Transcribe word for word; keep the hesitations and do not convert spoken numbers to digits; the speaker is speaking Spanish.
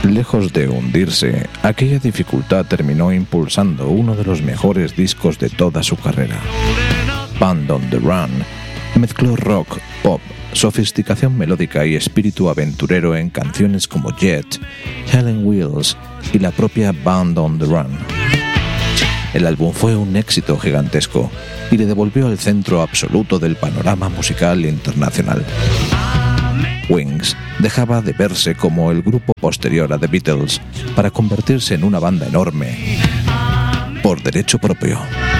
Lejos de hundirse, aquella dificultad terminó impulsando uno de los mejores discos de toda su carrera. Band on the Run mezcló rock, pop, sofisticación melódica y espíritu aventurero en canciones como Jet, Helen Wheels y la propia Band on the Run. El álbum fue un éxito gigantesco y le devolvió al centro absoluto del panorama musical internacional. Wings dejaba de verse como el grupo posterior a The Beatles para convertirse en una banda enorme por derecho propio.